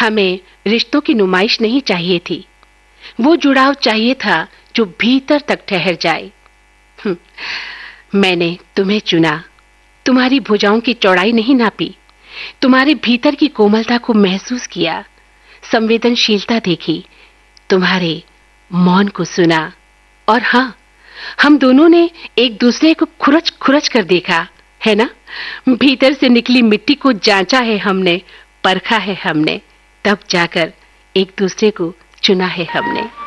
हमें रिश्तों की नुमाइश नहीं चाहिए थी, वो जुड़ाव चाहिए था जो भीतर तक ठहर जाए। मैंने तुम्हें चुना, तुम्हारी भुजाओं की चौड़ाई नहीं नापी, तुम्हारे भीतर की कोमलता को महसूस किया, संवेदनशीलता देखी, तुम्हारे मौन को सुना, और हाँ, हम दोनों ने एक दूसरे को खुरच खुरच कर देखा है ना। भीतर से निकली मिट्टी को जांचा है हमने, परखा है हमने, तब जाकर एक दूसरे को चुना है हमने।